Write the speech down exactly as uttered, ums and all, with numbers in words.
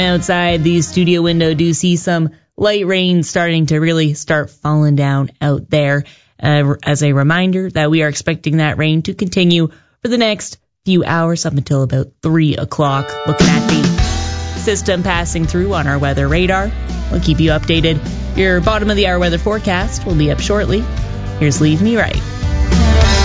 Outside the studio window, do see some light rain starting to really start falling down out there. Uh, as a reminder that we are expecting that rain to continue for the next few hours up until about three o'clock. Looking at the system passing through on our weather radar, we'll keep you updated. Your bottom of the hour weather forecast will be up shortly. Here's Leave Me Right.